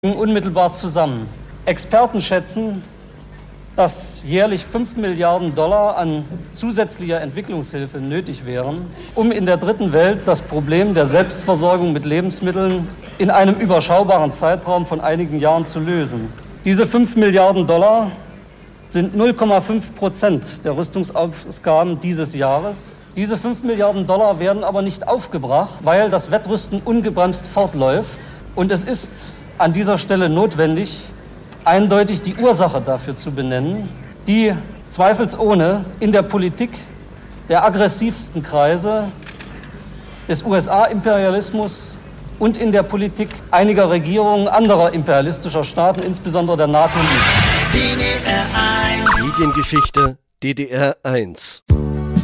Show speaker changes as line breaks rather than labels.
Unmittelbar zusammen. Experten schätzen, dass jährlich 5 Milliarden Dollar an zusätzlicher Entwicklungshilfe nötig wären, um in der dritten Welt das Problem der Selbstversorgung mit Lebensmitteln in einem überschaubaren Zeitraum von einigen Jahren zu lösen. Diese 5 Milliarden Dollar sind 0,5% der Rüstungsausgaben dieses Jahres. Diese 5 Milliarden Dollar werden aber nicht aufgebracht, weil das Wettrüsten ungebremst fortläuft. Und es ist an dieser Stelle notwendig, eindeutig die Ursache dafür zu benennen, die zweifelsohne in der Politik der aggressivsten Kreise des USA-Imperialismus und in der Politik einiger Regierungen anderer imperialistischer Staaten, insbesondere der NATO, liegt.
Mediengeschichte DDR 1.